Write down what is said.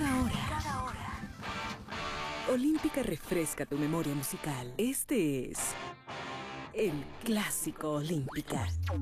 cada hora. Olímpica refresca tu memoria musical. Este es el Clásico Olímpica.